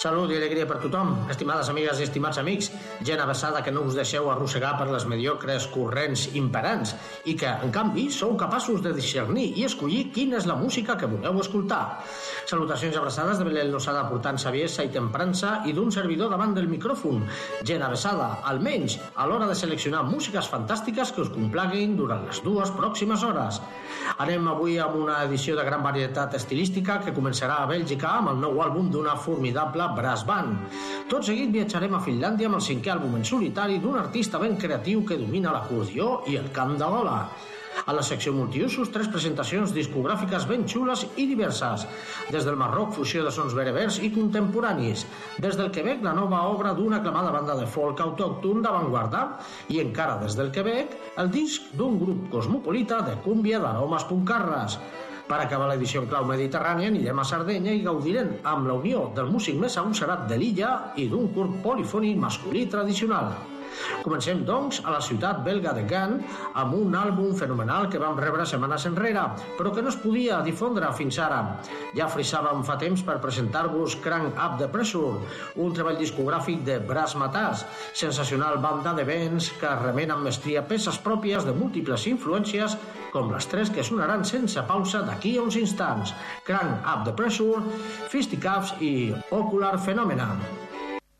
Salut i alegria per tothom, estimades amigues i estimats amics, gent avesada que no us deixeu arrossegar per les mediocres corrents imperants i que, en canvi, sou capaços de discernir i escollir quina és la música que voleu escoltar. Salutacions abraçades de Belén Losada portant saviesa i temprança i d'un servidor davant del micròfon. Gent avesada, almenys, a l'hora de seleccionar músiques fantàstiques que us complaguin durant les 2 pròximes hores. Anem avui amb una edició de gran varietat estilística que començarà a Bèlgica amb el nou àlbum d'una formidable brass band. Tot seguit viatjarem a Finlàndia amb el 5è àlbum en solitari d'un artista ben creatiu que domina l'acordió i el cant de gola. A la secció multiusos, 3 presentacions discogràfiques ben xules i diverses. Des del Marroc, fusió de sons berebers i contemporanis. Des del Quebec, la nova obra d'una aclamada banda de folk autòcton d'avantguarda. I encara des del Quebec, el disc d'un grup cosmopolita de cúmbia d'aromes puncarres. Per acabar l'edició en clau mediterrània, anirem a Sardenya i gaudirem amb la unió del músic més agosserat de l'illa i d'un curt polifònic masculí tradicional. Comencem, doncs, a la ciutat belga de Gant amb un àlbum fenomenal que vam rebre setmanes enrere, però que no es podia difondre fins ara. Ja frisàvem fa temps per presentar-vos Crank Up the Pressure, un treball discogràfic de Brass Matàs, sensacional banda de vents que remena amb mestria peces pròpies de múltiples influències, com les 3 que sonaran sense pausa d'aquí a uns instants: Crank Up the Pressure, Fisticuffs i Ocular Phenomenon.